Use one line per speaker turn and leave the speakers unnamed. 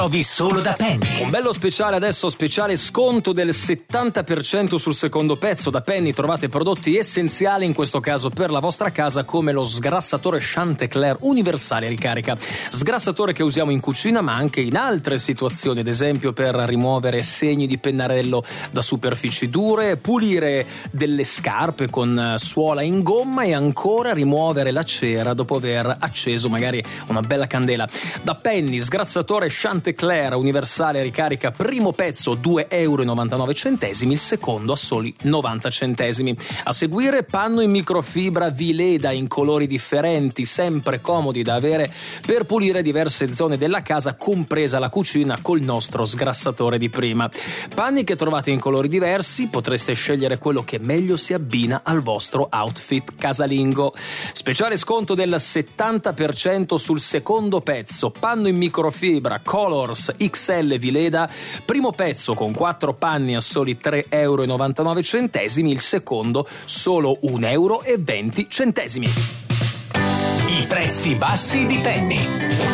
Trovi solo da Penny.
Un bello speciale adesso, speciale sconto del 70% sul secondo pezzo. Da Penny trovate prodotti essenziali, in questo caso per la vostra casa, come lo sgrassatore Chantecler universale ricarica. Sgrassatore che usiamo in cucina ma anche in altre situazioni, ad esempio per rimuovere segni di pennarello da superfici dure, pulire delle scarpe con suola in gomma e ancora rimuovere la cera dopo aver acceso magari una bella candela. Da Penny, sgrassatore Chantecler universale ricarica, primo pezzo €2,99, il secondo a soli 90 centesimi. A seguire panno in microfibra Vileda in colori differenti, sempre comodi da avere per pulire diverse zone della casa, compresa la cucina, col nostro sgrassatore di prima. Panni che trovate in colori diversi, potreste scegliere quello che meglio si abbina al vostro outfit casalingo. Speciale sconto del 70% sul secondo pezzo, panno in microfibra Colors XL Vileda, primo pezzo con 4 panni a soli €3,99, il secondo solo €1,20.
I prezzi bassi di Penny.